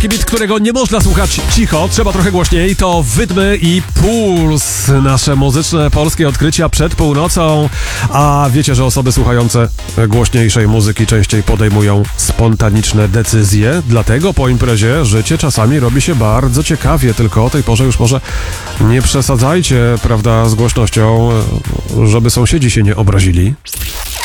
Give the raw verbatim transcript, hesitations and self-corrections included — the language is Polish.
Bit, którego nie można słuchać cicho, trzeba trochę głośniej, to Wydmy i Puls. Nasze muzyczne polskie odkrycia przed północą. A wiecie, że osoby słuchające głośniejszej muzyki częściej podejmują spontaniczne decyzje, dlatego po imprezie życie czasami robi się bardzo ciekawie, tylko o tej porze już może nie przesadzajcie, prawda, z głośnością, żeby sąsiedzi się nie obrazili.